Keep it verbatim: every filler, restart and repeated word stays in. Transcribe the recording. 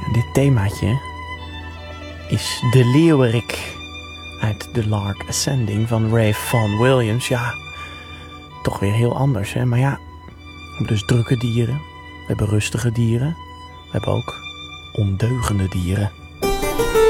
En dit themaatje is de leeuwerik uit The Lark Ascending van Ray Vaughan Williams. Ja, toch weer heel anders, hè? Maar ja, we hebben dus drukke dieren, we hebben rustige dieren, we hebben ook ondeugende dieren.